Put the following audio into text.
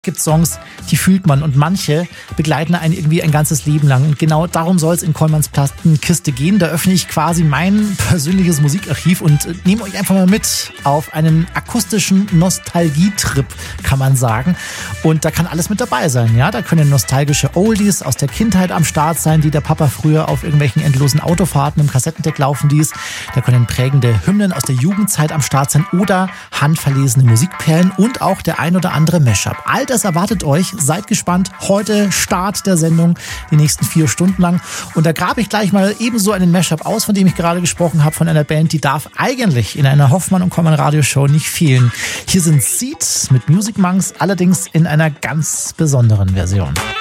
gibt Songs, die fühlt man und manche begleiten einen irgendwie ein ganzes Leben lang. Und genau darum soll es in Kollmanns Plattenkiste gehen. Da öffne ich quasi mein persönliches Musikarchiv und nehme euch einfach mal mit auf einen akustischen Nostalgietrip, kann man sagen. Und da kann alles mit dabei sein. Ja, da können nostalgische Oldies aus der Kindheit am Start sein, die der Papa früher auf irgendwelchen endlosen Autofahrten im Kassettendeck laufen ließ. Da können prägende Hymnen aus der Jugendzeit am Start sein oder handverlesene Musikperlen und auch der ein oder andere Mashup. All das erwartet euch. Seid gespannt. Heute Start der Sendung, die nächsten 4 Stunden lang. Und da grabe ich gleich mal ebenso einen Mashup aus, von dem ich gerade gesprochen habe, von einer Band, die darf eigentlich in einer Hoffmann und Kollmann Radioshow nicht fehlen. Hier sind Seed mit Music Monks, allerdings in einer ganz besonderen Version.